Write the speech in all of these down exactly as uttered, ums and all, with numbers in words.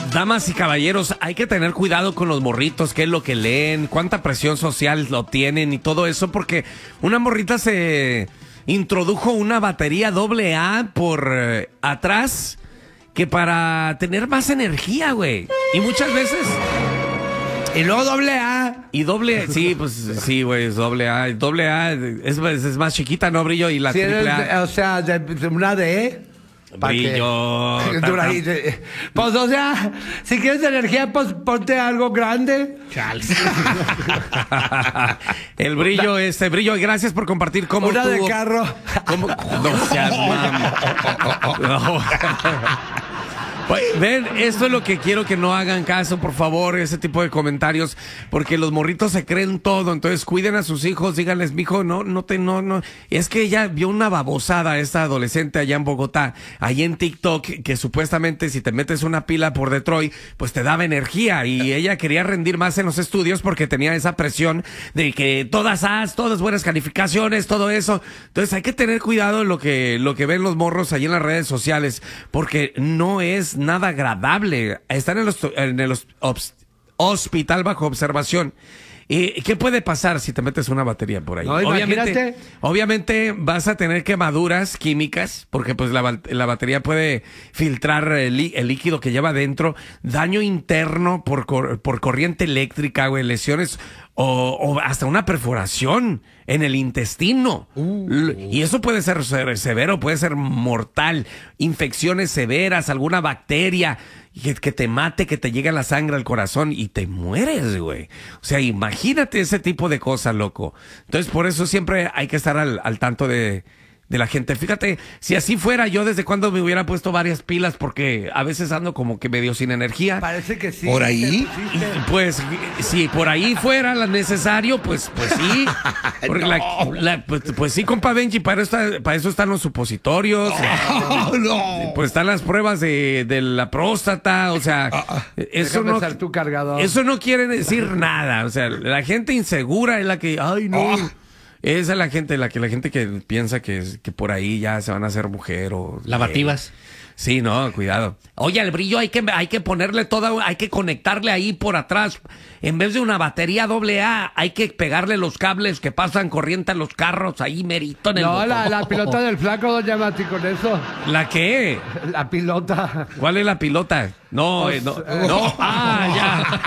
Damas y caballeros, hay que tener cuidado con los morritos, qué es lo que leen, cuánta presión social lo tienen y todo eso, porque una morrita se introdujo una batería doble A por eh, atrás que para tener más energía, güey. Y muchas veces... Y luego doble A. Y doble, sí, pues sí, güey, es doble A. Doble A es, es más chiquita, ¿no, Brillo? Y la Sí, triple eres, A. o sea, de, de una D. Brillo. Que, dura ahí, de, pues, o sea, si quieres energía, pues ponte algo grande. El Brillo, este Brillo, gracias por compartir cómo Una tuvo, de carro. Cómo, no seas mami. No. Ven, esto es lo que quiero que no hagan caso, por favor, ese tipo de comentarios, porque los morritos se creen todo, entonces cuiden a sus hijos, díganles, mijo, no, no te, no, no, es que ella vio una babosada, esta adolescente allá en Bogotá, allá en TikTok, que supuestamente si te metes una pila por Detroit, pues te daba energía, y ella quería rendir más en los estudios porque tenía esa presión de que todas as, todas buenas calificaciones, todo eso, entonces hay que tener cuidado en lo que, lo que ven los morros allí en las redes sociales, porque no es nada agradable. Están en, los, en el hospital bajo observación. ¿Y qué puede pasar si te metes una batería por ahí? No, obviamente, obviamente vas a tener quemaduras químicas, porque pues la, la batería puede filtrar el, el líquido que lleva adentro, daño interno por, por corriente eléctrica, güey, lesiones o, o hasta una perforación en el intestino. Uh, y eso puede ser, ser severo, puede ser mortal. Infecciones severas, alguna bacteria que, que te mate, que te llegue a la sangre al corazón y te mueres, güey. O sea, imagínate ese tipo de cosas, loco. Entonces, por eso siempre hay que estar al, al tanto de... de la gente. Fíjate, si así fuera, yo desde cuando me hubiera puesto varias pilas, porque a veces ando como que medio sin energía. Parece que sí. ¿Por ahí? Y, pues, si por ahí fuera lo necesario, pues, pues sí. Porque no. la, la, pues, pues sí, compa Benji, para, esta, para eso están los supositorios. Oh, no. Pues están las pruebas de, de la próstata, o sea, eso no, tu cargador. eso no quiere decir nada. O sea, la gente insegura es la que, ay, no. Oh. Esa es la gente, la que la gente que piensa que, que por ahí ya se van a hacer mujer o... Lavativas. Sí, no, cuidado. Oye, al Brillo hay que, hay que ponerle toda, hay que conectarle ahí por atrás. En vez de una batería doble A, hay que pegarle los cables que pasan corriente a los carros ahí merito en el No, botón. la, la pilota del flaco, doña Mati, con eso. ¿La qué? La pilota. ¿Cuál es la pilota? No, pues, eh, no, eh, no, ah,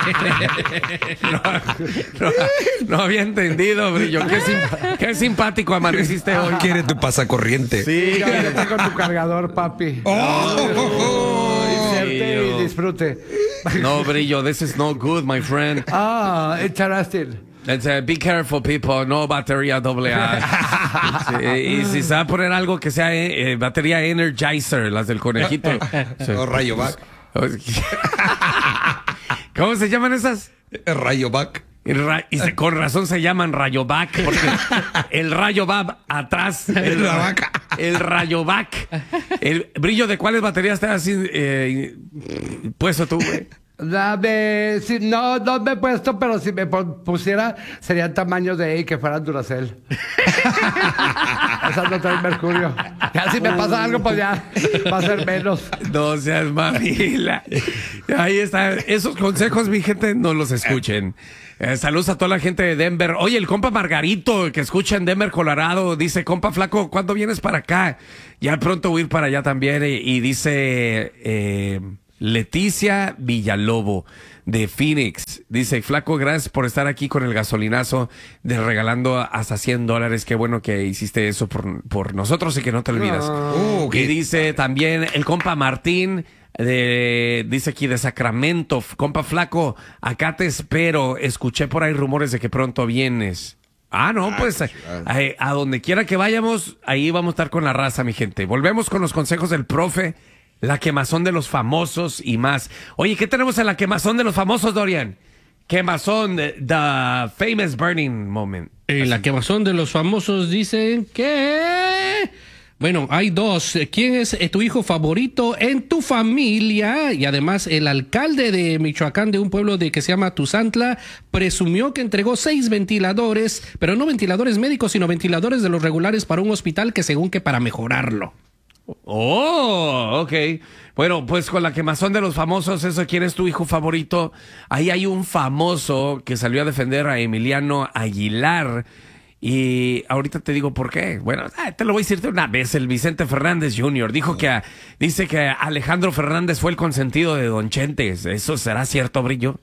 ya. No, no, no había entendido, Brillo. Qué, sim, qué simpático amaneciste hoy. ¿Quiere tu pasacorriente? Sí. Vete con tu cargador, papi. Oh, oh, oh. Inserte y disfrute. No, Brillo, this is no good, my friend. Ah, interesting. It's, uh, be careful, people. No batería doble A. Sí, y si se va a poner algo que sea eh, batería Energizer, las del conejito. Sí. O Rayovac. ¿Cómo se llaman esas? Rayovac. Ra y se, con razón se llaman Rayovac, porque el rayo va atrás. El, la vaca. El Rayovac. El Brillo, ¿de cuáles baterías te has eh, puesto tú, güey? Dame, si, no, no me he puesto, pero si me pusiera, serían tamaños de E que fueran Duracell. Esas no traen mercurio. Ya si me pasa algo, pues ya va a ser menos. No seas mamila. Ahí está. Esos consejos, mi gente, no los escuchen. Eh, saludos a toda la gente de Denver. Oye, el compa Margarito, que escucha en Denver, Colorado, dice, compa Flaco, ¿cuándo vienes para acá? Ya pronto voy a ir para allá también. Y, y dice... Eh, Leticia Villalobo de Phoenix dice, Flaco, gracias por estar aquí con el gasolinazo de regalando hasta cien dólares. Qué bueno que hiciste eso por, por nosotros y que no te olvidas. Oh, okay. Y dice también el compa Martín de, dice aquí de Sacramento, compa Flaco, acá te espero. Escuché por ahí rumores de que pronto vienes. Ah, no, pues a, a, a donde quiera que vayamos, ahí vamos a estar con la raza, mi gente. Volvemos con los consejos del profe. La quemazón de los famosos y más. Oye, ¿qué tenemos en la quemazón de los famosos, Dorian? Quemazón, the, the famous burning moment. En la quemazón de los famosos dicen que... Bueno, hay dos. ¿Quién es tu hijo favorito en tu familia? Y además el alcalde de Michoacán, de un pueblo de que se llama Tuzantla, presumió que entregó seis ventiladores, pero no ventiladores médicos, sino ventiladores de los regulares para un hospital que según que para mejorarlo. Oh, ok. Bueno, pues con la quemazón de los famosos, eso, ¿quién es tu hijo favorito? Ahí hay un famoso que salió a defender a Emiliano Aguilar. Y ahorita te digo por qué. Bueno, te lo voy a decir de una vez. El Vicente Fernández junior dijo que a, dice que Alejandro Fernández fue el consentido de Don Chente. ¿Eso será cierto, Brillo?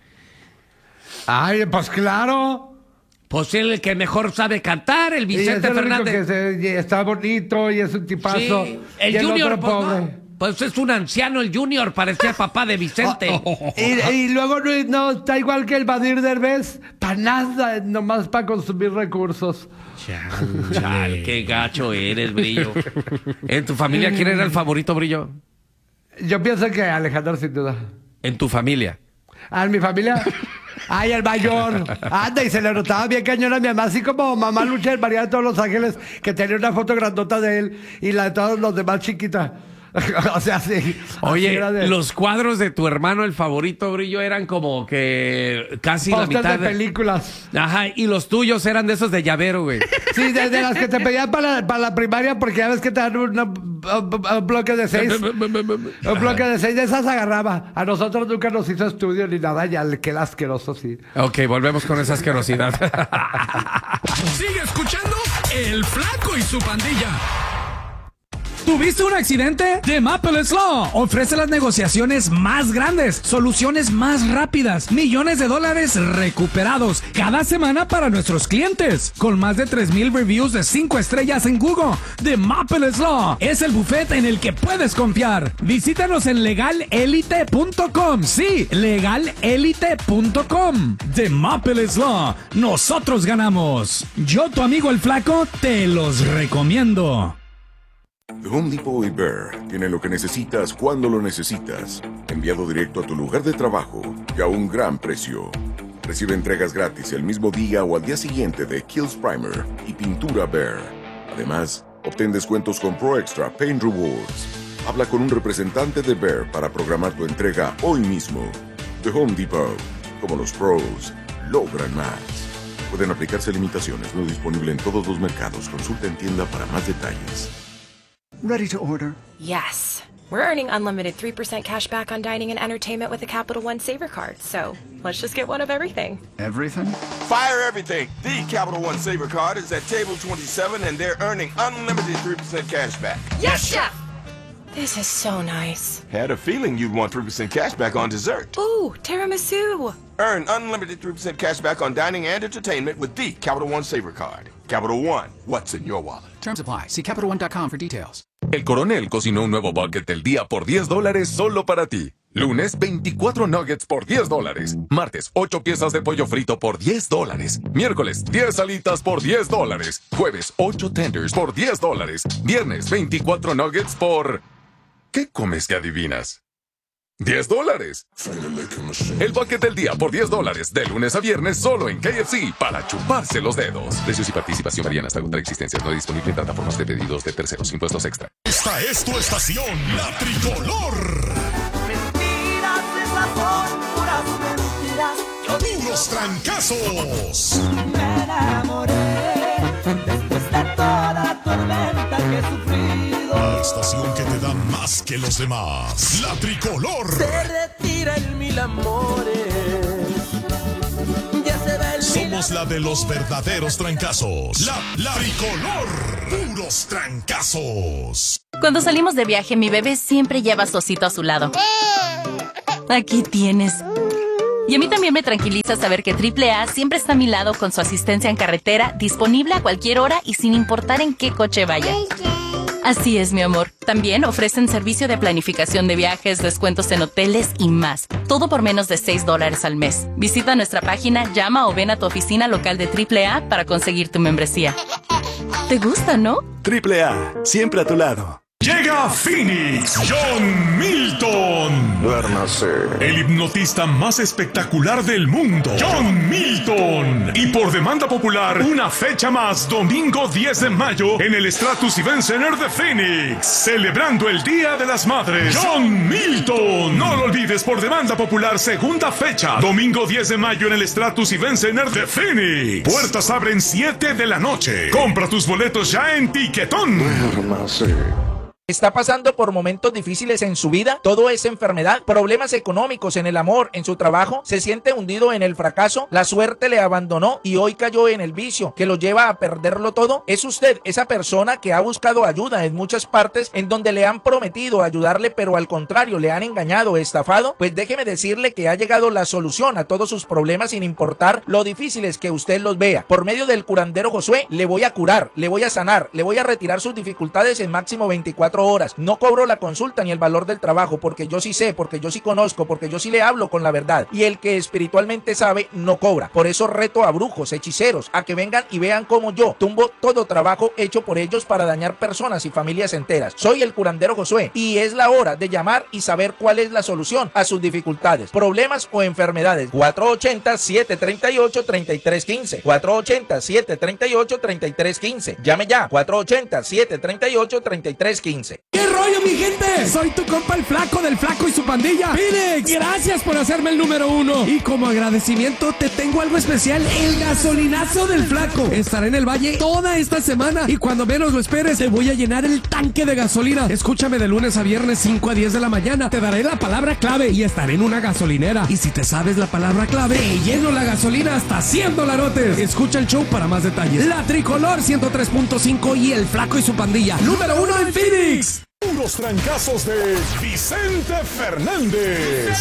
Ay, pues claro. Pues él el que mejor sabe cantar, el Vicente y es el Fernández. único que se- y está bonito y es un tipazo. Sí, el Y Junior, otro pues, pobre. no, pues es un anciano el Junior, parecía papá de Vicente. Y, y luego no, no, está igual que el Badir Derbez, para nada, nomás para consumir recursos. Chal, qué gacho eres, Brillo. ¿En tu familia quién era el favorito, Brillo? Yo pienso que Alejandro, sin duda. En tu familia. Ah, en mi familia. Ay, el mayor. Anda, y se le notaba bien cañón a mi mamá, así como mamá Lucha del María de todos los Ángeles, que tenía una foto grandota de él y la de todos los demás chiquita. O sea, sí. así Oye, era de- los cuadros de tu hermano, el favorito, Brillo, eran como que casi la pósters mitad de películas. Ajá, y los tuyos eran de esos de llavero, güey. Sí, de, de las que te pedían para la, para la primaria, porque ya ves que te dan un, un- un bloque de seis. Un bloque de seis de esas agarraba. A nosotros nunca nos hizo estudio ni nada, ya el que el asqueroso, sí. Ok, volvemos con esa asquerosidad. Sigue escuchando El Flaco y su pandilla. ¿Tuviste un accidente? The Maples Law ofrece las negociaciones más grandes, soluciones más rápidas, millones de dólares recuperados cada semana para nuestros clientes. Con más de tres mil reviews de cinco estrellas en Google, The Maples Law es el buffet en el que puedes confiar. Visítanos en legal elite punto com. Sí, legal elite punto com. The Maples Law. Nosotros ganamos. Yo, tu amigo el Flaco, te los recomiendo. The Home Depot y Bear tienen lo que necesitas cuando lo necesitas. Enviado directo a tu lugar de trabajo y a un gran precio. Recibe entregas gratis el mismo día o al día siguiente de Kills Primer y pintura Bear. Además, obtén descuentos con Pro Extra Paint Rewards. Habla con un representante de Bear para programar tu entrega hoy mismo. The Home Depot. Como los pros, logran más. Pueden aplicarse limitaciones. No disponible en todos los mercados. Consulta en tienda para más detalles. Ready to order? Yes. We're earning unlimited three percent cash back on dining and entertainment with a Capital One Saver card, so let's just get one of everything. Everything? Fire everything. The Capital One Saver card is at table twenty-seven and they're earning unlimited three percent cash back. Yes, Chef! This is so nice. Had a feeling you'd want three percent cash back on dessert. Ooh, tiramisu! Earn unlimited three percent cash back on dining and entertainment with the Capital One Saver card. Capital One, what's in your wallet? Terms apply. See Capital One dot com for details. El Coronel cocinó un nuevo bucket del día por diez dólares solo para ti. Lunes, veinticuatro nuggets por diez dólares. Martes, ocho piezas de pollo frito por diez dólares. Miércoles, diez alitas por diez dólares. Jueves, ocho tenders por diez dólares. Viernes, veinticuatro nuggets por... ¿Qué comes que adivinas? diez dólares. El bucket del día por diez dólares. De lunes a viernes solo en K F C para chuparse los dedos. Precios y participación varían hasta agotar existencias. No disponible en plataformas de pedidos de terceros. Impuestos extra. Esta es tu estación, la tricolor. Mentiras, esas son puras mentiras. Puros trancazos. Me enamoré después de toda tormenta que he sufrido. La estación que te da más que los demás. La tricolor. Se retira en mil amores. Ya se ve el Somos la de los verdaderos trancazos. La, la tricolor. Puros trancazos. Cuando salimos de viaje, mi bebé siempre lleva a su osito a su lado. Aquí tienes. Y a mí también me tranquiliza saber que triple A siempre está a mi lado con su asistencia en carretera, disponible a cualquier hora y sin importar en qué coche vaya. Así es, mi amor. También ofrecen servicio de planificación de viajes, descuentos en hoteles y más. Todo por menos de seis dólares al mes. Visita nuestra página, llama o ven a tu oficina local de triple A para conseguir tu membresía. ¿Te gusta, no? triple A, siempre a tu lado. Llega a Phoenix, John Milton. Duérmase. El hipnotista más espectacular del mundo, John Milton. Y por demanda popular, una fecha más, domingo diez de mayo, en el Stratus Event Center de Phoenix. Celebrando el Día de las Madres, John Milton. No lo olvides, por demanda popular, segunda fecha, domingo diez de mayo, en el Stratus Event Center de Phoenix. Puertas abren siete de la noche. Compra tus boletos ya en Tiquetón. Duérmase. ¿Está pasando por momentos difíciles en su vida? ¿Todo es enfermedad? ¿Problemas económicos en el amor, en su trabajo? ¿Se siente hundido en el fracaso? ¿La suerte le abandonó y hoy cayó en el vicio que lo lleva a perderlo todo? ¿Es usted esa persona que ha buscado ayuda en muchas partes en donde le han prometido ayudarle, pero al contrario le han engañado, estafado? Pues déjeme decirle que ha llegado la solución a todos sus problemas sin importar lo difíciles que usted los vea. Por medio del curandero Josué le voy a curar, le voy a sanar, le voy a retirar sus dificultades en máximo veinticuatro horas. No cobro la consulta ni el valor del trabajo, porque yo sí sé, porque yo sí conozco, porque yo sí le hablo con la verdad, y el que espiritualmente sabe no cobra. Por eso reto a brujos, hechiceros, a que vengan y vean cómo yo tumbo todo trabajo hecho por ellos para dañar personas y familias enteras. Soy el curandero Josué y es la hora de llamar y saber cuál es la solución a sus dificultades, problemas o enfermedades. Cuatro ochenta, siete treinta y ocho, treinta y tres quince. Cuatro ochenta, siete treinta y ocho, treinta y tres quince. Llame ya. Cuatro ochenta, siete treinta y ocho, treinta y tres quince. ¿Qué rollo, mi gente? Soy tu compa el Flaco del Flaco y su pandilla, Phoenix. Gracias por hacerme el número uno. Y como agradecimiento te tengo algo especial, el gasolinazo del Flaco. Estaré en el Valle toda esta semana y cuando menos lo esperes te voy a llenar el tanque de gasolina. Escúchame de lunes a viernes cinco a diez de la mañana. Te daré la palabra clave y estaré en una gasolinera. Y si te sabes la palabra clave, te lleno la gasolina hasta cien dolarotes. Escucha el show para más detalles. La Tricolor ciento tres punto cinco y el Flaco y su pandilla, número uno en Phoenix. Los trancazos de Vicente Fernández.